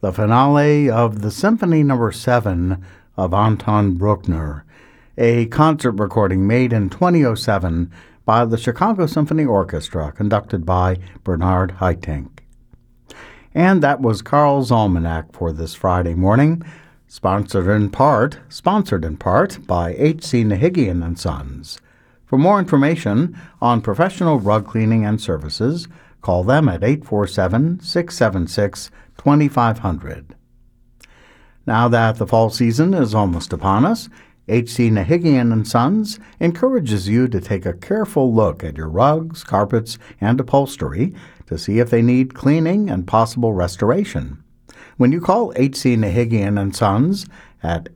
the finale of the Symphony No. 7 of Anton Bruckner, a concert recording made in 2007 by the Chicago Symphony Orchestra, conducted by Bernard Haitink. And that was Carl's Almanac for this Friday morning, sponsored in part by H.C. Nahigian & Sons. For more information on professional rug cleaning and services, call them at 847-676-2500. Now that the fall season is almost upon us, H.C. Nahigian & Sons encourages you to take a careful look at your rugs, carpets, and upholstery to see if they need cleaning and possible restoration. When you call H.C. Nahigian & Sons at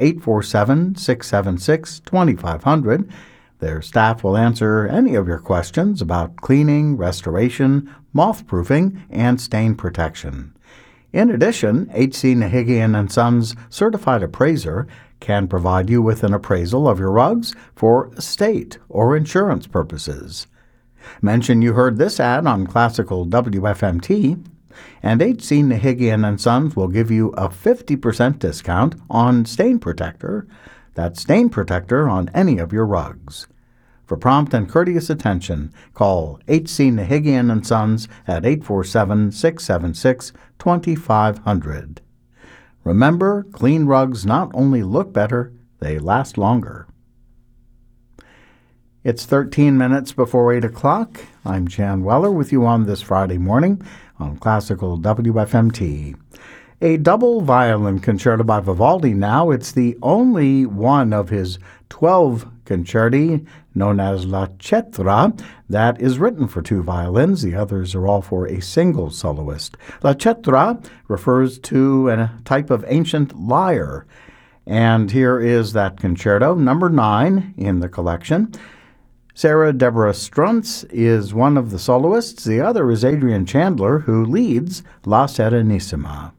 847-676-2500, their staff will answer any of your questions about cleaning, restoration, moth-proofing, and stain protection. In addition, H.C. Nahigian & Sons certified appraiser can provide you with an appraisal of your rugs for estate or insurance purposes. Mention you heard this ad on Classical WFMT, and H.C. Nahigian & Sons will give you a 50% discount on Stain Protector. That's Stain Protector on any of your rugs. For prompt and courteous attention, call H.C. Nahigian & Sons at 847-676-2500. Remember, clean rugs not only look better, they last longer. It's 13 minutes before 8 o'clock. I'm Jan Weller with you on this Friday morning on Classical WFMT. A double violin concerto by Vivaldi now. It's the only one of his 12 concerti, known as La Cetra, that is written for two violins. The others are all for a single soloist. La Cetra refers to a type of ancient lyre. And here is that concerto, number 9 in the collection. Sarah Deborah Struntz is one of the soloists. The other is Adrian Chandler, who leads La Serenissima.